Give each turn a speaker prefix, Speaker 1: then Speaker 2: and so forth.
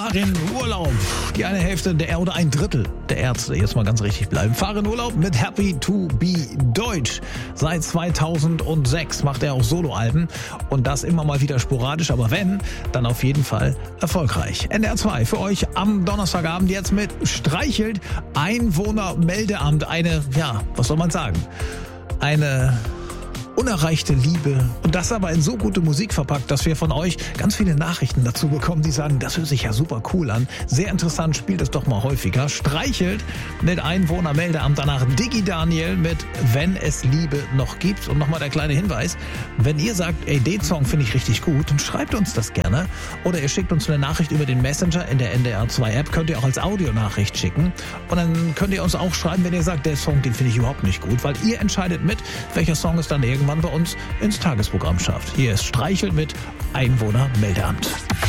Speaker 1: Fahr in Urlaub. Die eine Hälfte oder ein Drittel der Ärzte, jetzt mal ganz richtig bleiben. Fahr in Urlaub mit Happy to be Deutsch. Seit 2006 macht er auch Soloalben und das immer mal wieder sporadisch, aber wenn, dann auf jeden Fall erfolgreich. NDR 2 für euch am Donnerstagabend jetzt mit Streichelt Einwohnermeldeamt. Eine, ja, was soll man sagen? Eine unerreichte Liebe und das aber in so gute Musik verpackt, dass wir von euch ganz viele Nachrichten dazu bekommen, die sagen, das hört sich ja super cool an. Sehr interessant, spielt es doch mal häufiger. Streichelt mit Einwohnermeldeamt, danach Diggi Daniel mit Wenn es Liebe noch gibt. Und nochmal der kleine Hinweis, wenn ihr sagt, ey, den Song finde ich richtig gut, dann schreibt uns das gerne. Oder ihr schickt uns eine Nachricht über den Messenger in der NDR 2 App, könnt ihr auch als Audionachricht schicken. Und dann könnt ihr uns auch schreiben, wenn ihr sagt, der Song, den finde ich überhaupt nicht gut, weil ihr entscheidet mit, welcher Song es dann irgendwann bei uns ins Tagesprogramm schafft. Hier ist Streichelt mit Einwohnermeldeamt.